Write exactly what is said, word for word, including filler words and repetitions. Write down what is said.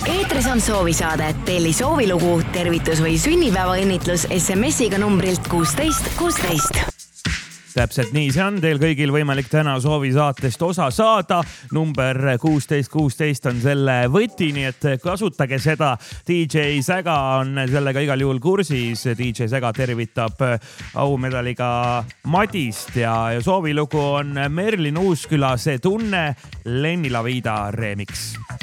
Eetris on soovisaade. Telli soovilugu, tervitus või sünnipäevaõnnitlus S M S-iga numbrilt kuusteist kuusteist. Täpselt nii see on. Teil kõigil võimalik täna soovisaatest osa saada. Number kuusteist kuusteist on selle võti, nii et kasutage seda. D J Säga on sellega igal juhul kursis. D J Säga tervitab aumedaliga Madist ja soovilugu on Merlin Uusküla See tunne, Lenni Lavida remix.